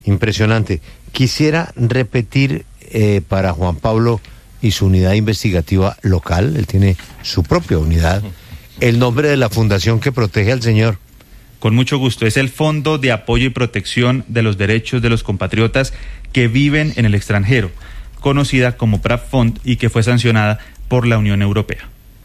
Impresionante. Quisiera repetir para Juan Pablo y su unidad investigativa local, él tiene su propia unidad, el nombre de la fundación que protege al señor. Con mucho gusto. Es el Fondo de Apoyo y Protección de los Derechos de los Compatriotas que viven en el extranjero, conocida como PRAFOND y que fue sancionada por la Unión Europea.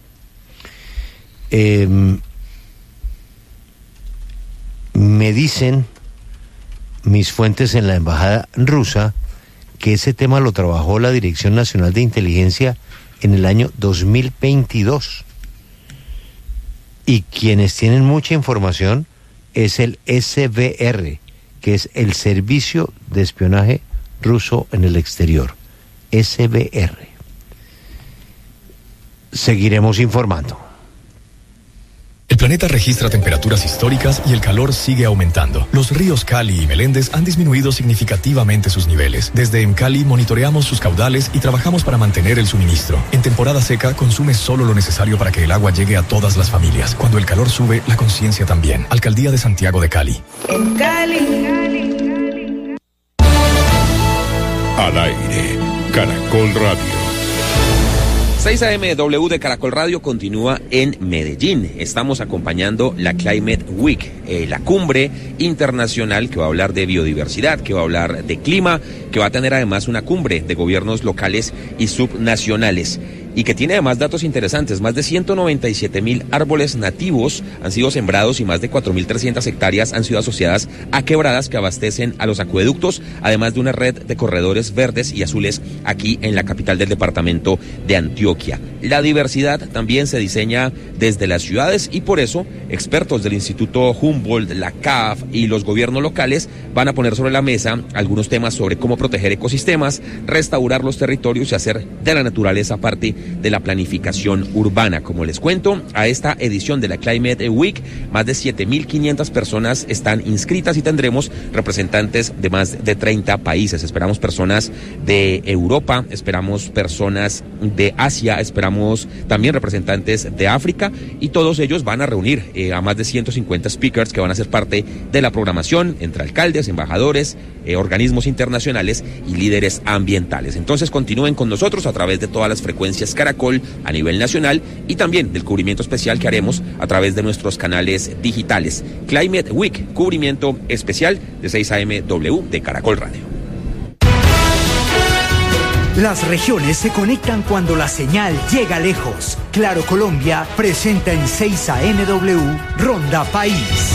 Me dicen mis fuentes en la embajada rusa que ese tema lo trabajó la Dirección Nacional de Inteligencia en el año 2022. Y quienes tienen mucha información es el SVR, que es el Servicio de Espionaje Ruso en el Exterior. SVR. Seguiremos informando. El planeta registra temperaturas históricas y el calor sigue aumentando. Los ríos Cali y Meléndez han disminuido significativamente sus niveles. Desde EMCALI monitoreamos sus caudales y trabajamos para mantener el suministro. En temporada seca, consume solo lo necesario para que el agua llegue a todas las familias. Cuando el calor sube, la conciencia también. Alcaldía de Santiago de Cali. Al aire, Caracol Radio. 6 AM de Caracol Radio continúa en Medellín. Estamos acompañando la Climate Week, la cumbre internacional que va a hablar de biodiversidad, que va a hablar de clima, que va a tener además una cumbre de gobiernos locales y subnacionales. Y que tiene además datos interesantes. Más de 197.000 árboles nativos han sido sembrados y más de 4.300 hectáreas han sido asociadas a quebradas que abastecen a los acueductos, además de una red de corredores verdes y azules aquí en la capital del departamento de Antioquia. La diversidad también se diseña desde las ciudades y por eso expertos del Instituto Humboldt, la CAF y los gobiernos locales van a poner sobre la mesa algunos temas sobre cómo proteger ecosistemas, restaurar los territorios y hacer de la naturaleza parte de la planificación urbana. Como les cuento, a esta edición de la Climate Week, más de 7.500 personas están inscritas y tendremos representantes de más de 30 países. Esperamos personas de Europa, esperamos personas de Asia, esperamos también representantes de África y todos ellos van a reunir a más de 150 speakers que van a ser parte de la programación entre alcaldes, embajadores, organismos internacionales y líderes ambientales. Entonces continúen con nosotros a través de todas las frecuencias Caracol a nivel nacional y también del cubrimiento especial que haremos a través de nuestros canales digitales. Climate Week, cubrimiento especial de 6 AM de Caracol Radio. Las regiones se conectan cuando la señal llega lejos. Claro Colombia presenta en 6 AM Ronda País.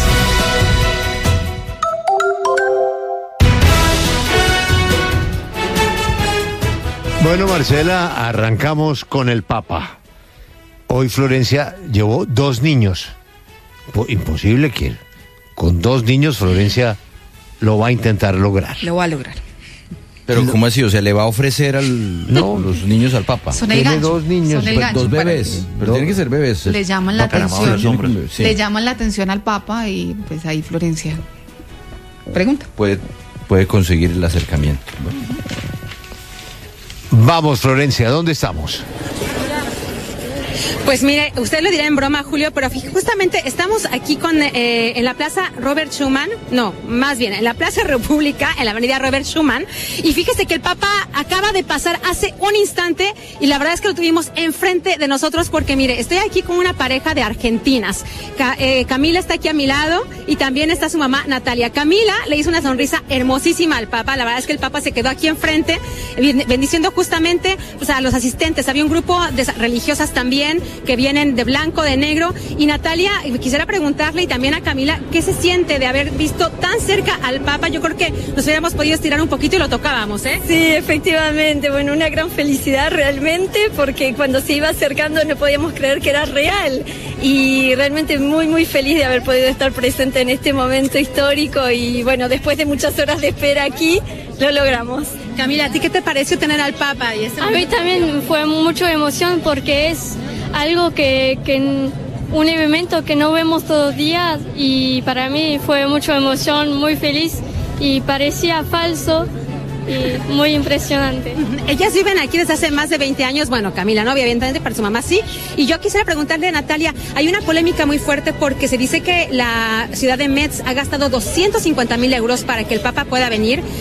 Bueno, Marcela, arrancamos con el Papa. Hoy Florencia llevó 2 niños. Imposible que con 2 niños Florencia lo va a intentar lograr. Lo va a lograr. Pero ¿cómo así? O sea, ¿le va a ofrecer los niños al Papa? Son el gancho. 2 niños. Son el gancho 2 bebés. Pero tienen que ser bebés. Le llaman la atención. Sí. Le llaman la atención al Papa y pues ahí Florencia pregunta. Puede conseguir el acercamiento. Bueno. Vamos, Florencia, ¿dónde estamos? Pues mire, usted lo dirá en broma, Julio, pero justamente estamos aquí en la Plaza Robert Schuman, no, más bien en la Plaza República, en la avenida Robert Schuman, y fíjese que el Papa acaba de pasar hace un instante y la verdad es que lo tuvimos enfrente de nosotros porque mire, estoy aquí con una pareja de argentinas. Camila está aquí a mi lado y también está su mamá Natalia. Camila le hizo una sonrisa hermosísima al Papa, la verdad es que el Papa se quedó aquí enfrente bendiciendo justamente pues, a los asistentes. Había un grupo de religiosas también que vienen de blanco, de negro. Y Natalia, quisiera preguntarle y también a Camila, ¿qué se siente de haber visto tan cerca al Papa? Yo creo que nos hubiéramos podido estirar un poquito y lo tocábamos, ¿eh? Sí, efectivamente, bueno, una gran felicidad realmente, porque cuando se iba acercando no podíamos creer que era real. Y realmente muy, muy feliz de haber podido estar presente en este momento histórico y bueno, después de muchas horas de espera aquí, lo logramos. Camila, ¿a ti qué te pareció tener al Papa? A mí también fue mucha emoción porque es algo que un evento que no vemos todos los días y para mí fue mucha emoción, muy feliz y parecía falso y muy impresionante. Ellas viven aquí desde hace más de 20 años, bueno, Camila no, evidentemente para su mamá sí, y yo quisiera preguntarle a Natalia, hay una polémica muy fuerte porque se dice que la ciudad de Metz ha gastado 250,000 euros para que el Papa pueda venir,